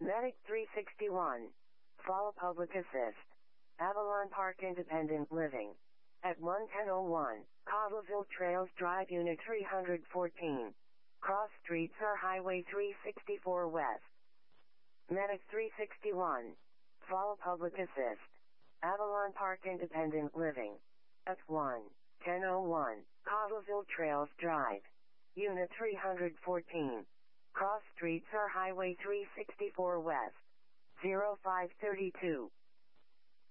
Medic 361. Fall Public Assist. Avalon Park Independent Living. At 11001, Cottleville Trails Drive Unit 314. Cross Streets or Highway 364 West. Medic 361. Fall Public Assist. Avalon Park Independent Living. At 11001, Cottleville Trails Drive. Unit 314. Cross Streets or Highway 364 West. 0532.